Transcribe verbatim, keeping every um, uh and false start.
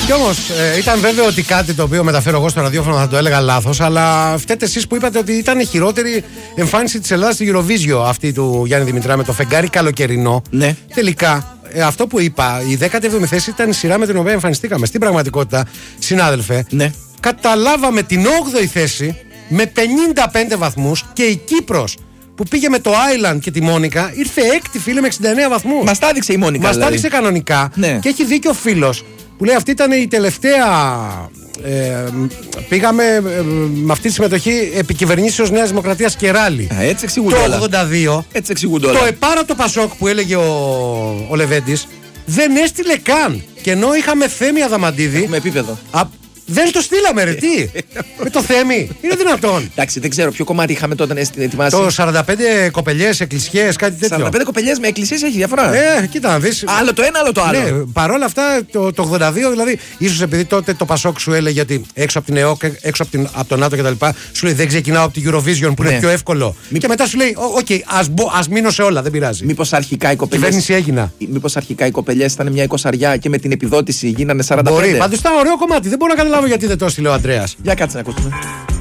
Κι όμως ε, ήταν βέβαιο ότι κάτι το οποίο μεταφέρω εγώ στο ραδιόφωνο θα το έλεγα λάθος, αλλά φταίτε εσείς που είπατε ότι ήταν η χειρότερη εμφάνιση της Ελλάδας στη Eurovision αυτή του Γιάννη Δημητρά με το φεγγάρι καλοκαιρινό. Ναι. Τελικά, ε, αυτό που είπα, η δέκατη έβδομη θέση ήταν η σειρά με την οποία εμφανιστήκαμε. Στην πραγματικότητα, συνάδελφε, ναι. καταλάβαμε την όγδοη θέση με πενήντα πέντε βαθμούς και η Κύπρος που πήγε με το Island και τη Μόνικα ήρθε έκτη, φίλε, με εξήντα εννέα βαθμούς. Μας τα έδειξε η Μόνικα. Μας δηλαδή. τα έδειξε κανονικά. Ναι. Και έχει δίκιο ο φίλος που λέει αυτή ήταν η τελευταία. Ε, πήγαμε ε, με αυτή τη συμμετοχή επικυβερνήσεως Νέας Δημοκρατίας και ράλι. Α, έτσι εξηγούνται το όλα. ογδόντα δύο. Έτσι εξηγούνται όλα. Το επάρατο Πασόκ που έλεγε ο, ο Λεβέντης δεν έστειλε καν. Και ενώ είχαμε Θέμη Αδαμαντίδη. Με επίπεδο. Α, δεν το στείλαμε, ρε, τι! Με το Θέμη, είναι δυνατόν. Εντάξει, δεν ξέρω ποιο κομμάτι είχαμε τότε να ετοιμάσει. Το σαράντα πέντε κοπελιές, εκκλησιές, κάτι τέτοιο. σαράντα πέντε κοπελιές με εκκλησίες έχει διαφορά. Ε, κοίτα να δεις. Άλλο το ένα, άλλο το άλλο. Ναι, παρόλα αυτά το, το ογδόντα δύο, δηλαδή, ίσως επειδή τότε το Πασόκ σου έλεγε ότι έξω από την ΕΟΚ, έξω από, την, από τον ΝΑΤΟ κτλ. Σου λέει δεν ξεκινάω από την Eurovision που ναι. είναι πιο εύκολο. Μη... Και μετά σου λέει, οκ, okay, ας, ας μείνω σε όλα, δεν πειράζει. Μήπως αρχικά οι κοπελιές. Κυβέρνηση έγινα. Μήπως αρχικά οι κοπελιές ήταν μια εικοσαριά και με την επιδότηση γίνανε σαράντα πέντε. Μπορεί, πάντως ήταν ωραίο κομμάτι. Δεν μπορώ να καταλάβω γιατί δεν το έστειλε ο Ανδρέας. Για κάτσε να ακούσουμε.